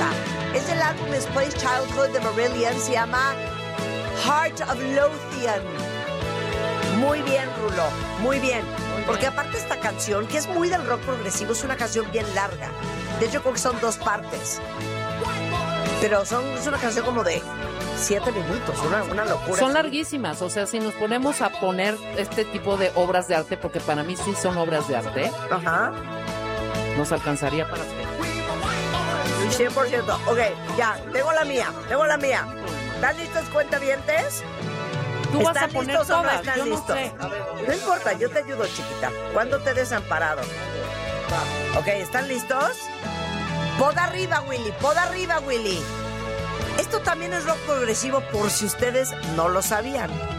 esta. Es del álbum Misplaced Childhood de Marillion. Se llama Heart of Lothian. Muy bien, Rulo. Muy bien. Porque aparte esta canción, que es muy del rock progresivo, es una canción bien larga. De hecho, creo que son 2 partes. Pero es una canción como de 7 minutos, una locura. Son larguísimas, o sea, si nos ponemos a poner este tipo de obras de arte, porque para mí sí son obras de arte, ajá, nos alcanzaría para hacer. 100%. Ok, ya, tengo la mía. ¿Están listos, cuentavientes? Tú vas a poner listos todas, o no están yo listos? no sé. No importa, yo te ayudo, chiquita. ¿Cuándo te he desamparado? Ok, ¿están listos? Pod arriba, Willy. Esto también es rock progresivo por si ustedes no lo sabían.